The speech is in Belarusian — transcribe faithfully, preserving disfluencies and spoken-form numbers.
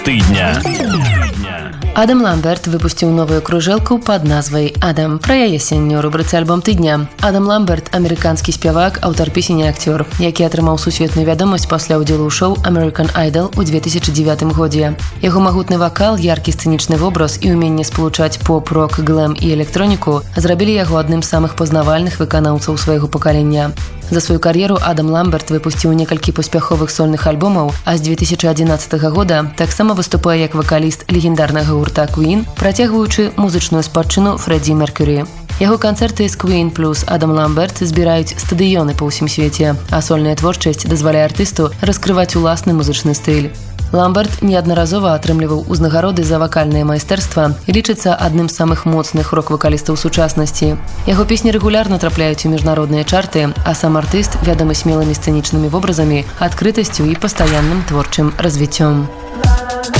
тыдня. Адам Ламберт выпусціў новую кружэлку пад назвай «Адам». Пра яе сёння ў рубрыцы «Альбом тыдня». Адам Ламберт – амерыканскі спявак, аўтар песень і акцёр, які атрымаў сусветную вядомасць пасля ўдзелу ў шоу «American Idol» у две тысячы дзевятым годзе. Яго магутны вакал, яркі сцэнічны вобраз і ўменне спалучаць поп, рок, глэм і электроніку зрабілі яго адным з самых пазнавальных выканаўцаў свайго пакалення. За сваю кар'еру Адам Ламберт выпусціў некалькі паспяховых сольных альбомаў, а з две тысячы адзінаццатага года таксама выступае як вакаліст легендарнага гурта Queen, працягваючы музычную спадчыну Фрэддзі Меркюрі. Яго канцэрты з Queen плюс Адам Ламберт збіраюць стадыёны па ўсім свеце, а сольная творчасць дазваляе артысту раскрываць уласны музычны стыль. Ламберт неаднаразова атрымліваў узнагароды за вакальнае майстэрства і лічыцца адным з самых моцных рок-вакалістаў сучаснасці. Яго песні рэгулярна трапляюць у міжнародныя чарты, а сам артыст вядомы смелымі сцэнічнымі вобразамі, адкрытасцю і пастаянным творчым развіццём.